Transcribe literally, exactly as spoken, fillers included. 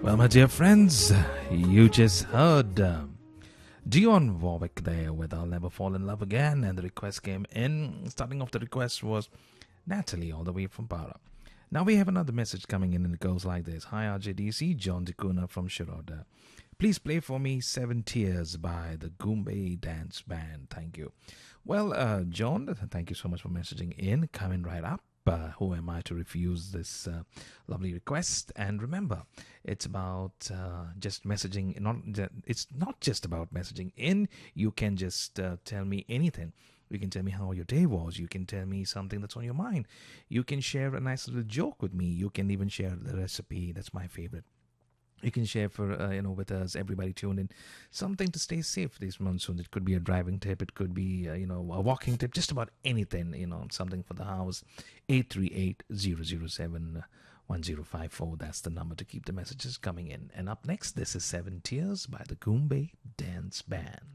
Well, my dear friends, you just heard um, Dionne Warwick there with I'll Never Fall in Love Again, and the request came in. Starting off the request was Natalie, all the way from Para. Now we have another message coming in, and it goes like this. Hi, R J D C, John DeCuna from Shiroda. Please play for me Seven Tears by the Goombay Dance Band. Thank you. Well, uh, John, thank you so much for messaging in. Coming right up. Uh, who am I to refuse this uh, lovely request? And remember, it's about uh, just messaging. Not it's not just about messaging in. You can just uh, tell me anything. You can tell me how your day was. You can tell me something that's on your mind. You can share a nice little joke with me. You can even share the recipe. That's my favorite. You can share for, uh, you know, with us, everybody tuned in, something to stay safe this monsoon. It could be a driving tip. It could be, uh, you know, a walking tip, just about anything, you know, something for the house. eight three eight, zero zero seven, one zero five four. That's the number to keep the messages coming in. And up next, this is Seven Tears by the Goombay Dance Band.